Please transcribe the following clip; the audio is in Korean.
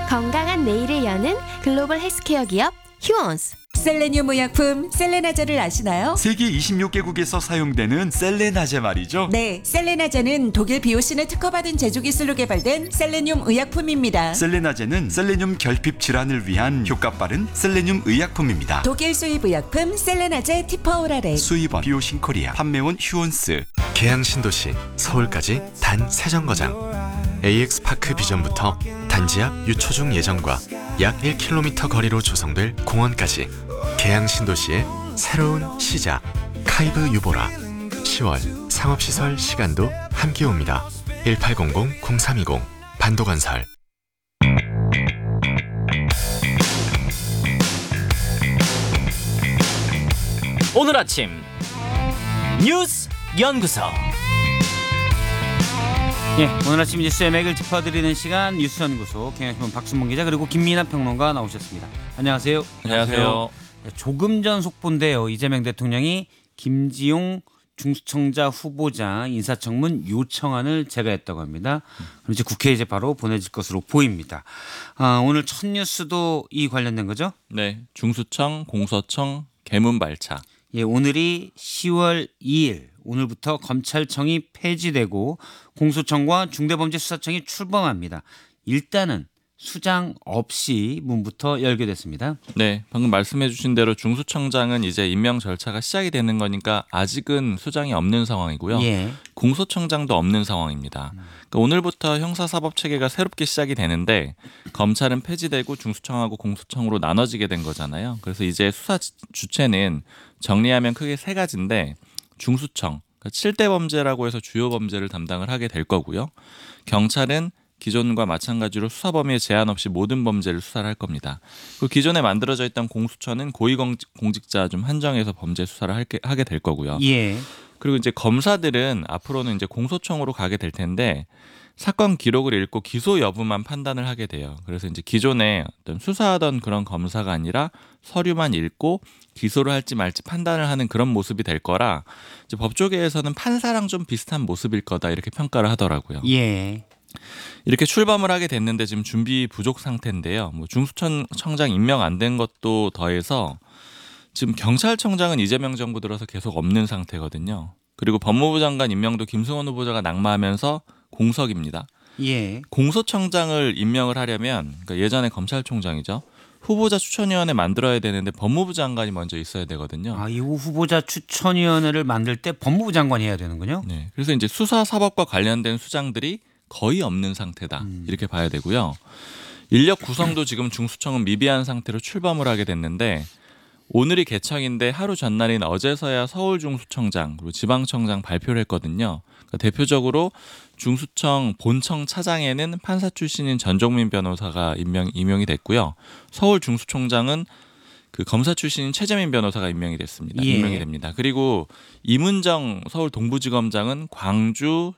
건강한 내일을 여는 글로벌 헬스케어 기업 휴원스. 셀레늄 의약품 셀레나제를 아시나요? 세계 26개국에서 사용되는 셀레나제 말이죠. 네, 셀레나제는 독일 비오신에 특허받은 제조 기술로 개발된 셀레늄 의약품입니다. 셀레나제는 셀레늄 결핍 질환을 위한 효과 빠른 셀레늄 의약품입니다. 독일 수입 의약품 셀레나제 티퍼오라레. 수입원 비오신 코리아, 판매원 휴원스. 계양 신도시 서울까지 단 3정거장 AX파크 비전부터 단지 앞 유초중 예정과 약 1km 거리로 조성될 공원까지 계양 신도시의 새로운 시작 카이브 유보라 10월 상업시설 시간도 함께 옵니다. 1800-0320 반도건설. 오늘 아침 뉴스 연구소. 예, 오늘 아침 뉴스의 맥을 짚어드리는 시간 뉴스 연구소 경향신문 박순봉 기자 그리고 김민하 평론가 나오셨습니다. 안녕하세요. 안녕하세요. 조금 전 속보인데요. 이재명 대통령이 김지용 중수청자 후보자 인사청문 요청안을 제거했다고 합니다. 그럼 이제 국회에 이제 바로 보내질 것으로 보입니다. 오늘 첫 뉴스도 이 관련된 거죠? 네, 중수청, 공소청, 개문발차. 예, 오늘이 10월 2일. 오늘부터 검찰청이 폐지되고 공소청과 중대범죄수사청이 출범합니다. 일단은 수장 없이 문부터 열게 됐습니다. 네, 방금 말씀해 주신 대로 중수청장은 이제 임명 절차가 시작이 되는 거니까 아직은 수장이 없는 상황이고요. 예. 공소청장도 없는 상황입니다. 그러니까 오늘부터 형사사법체계가 새롭게 시작이 되는데 검찰은 폐지되고 중수청하고 공소청으로 나눠지게 된 거잖아요. 그래서 이제 수사 주체는 정리하면 크게 세 가지인데 중수청, 그러니까 7대 범죄라고 해서 주요 범죄를 담당을 하게 될 거고요. 경찰은 기존과 마찬가지로 수사 범위에 제한 없이 모든 범죄를 수사를 할 겁니다. 그리고 기존에 만들어져 있던 공수처는 고위공직자 좀 한정해서 범죄 수사를 하게 될 거고요. 예. 그리고 이제 검사들은 앞으로는 이제 공소청으로 가게 될 텐데 사건 기록을 읽고 기소 여부만 판단을 하게 돼요. 그래서 이제 기존에 어떤 수사하던 그런 검사가 아니라 서류만 읽고 기소를 할지 말지 판단을 하는 그런 모습이 될 거라 이제 법조계에서는 판사랑 좀 비슷한 모습일 거다 이렇게 평가를 하더라고요. 예. 이렇게 출범을 하게 됐는데 지금 준비 부족 상태인데요. 뭐 중수청장 임명 안 된 것도 더해서 지금 경찰청장은 이재명 정부 들어서 계속 없는 상태거든요. 그리고 법무부 장관 임명도 김승원 후보자가 낙마하면서 공석입니다. 예. 공소청장을 임명을 하려면 그러니까 예전에 검찰총장이죠. 후보자 추천위원회 만들어야 되는데 법무부 장관이 먼저 있어야 되거든요. 이 후보자 추천위원회를 만들 때 법무부 장관이 해야 되는군요. 네, 그래서 이제 수사 사법과 관련된 수장들이 거의 없는 상태다 이렇게 봐야 되고요. 인력 구성도 지금 중수청은 미비한 상태로 출범을 하게 됐는데 오늘이 개청인데 하루 전날인 어제서야 서울중수청장 그리고 지방청장 발표를 했거든요. 그러니까 대표적으로 중수청 본청 차장에는 판사 출신인 전종민 변호사가 임명이 됐고요. 서울중수청장은 그 검사 출신인 최재민 변호사가 임명이 됐습니다. 예. 임명이 됩니다. 그리고 이문정 서울 동부지검장은 광주,